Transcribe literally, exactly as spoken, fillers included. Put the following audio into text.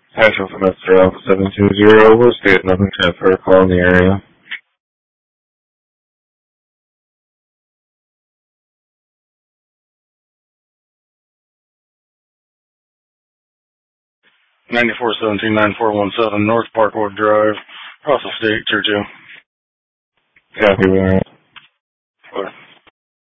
Actual semester Alpha seven two zero, we'll state nothing transfer call in the area. ninety-four seventeen nine four one seven North Parkwood Drive, Rossell State, Churchill. Copy, Warren.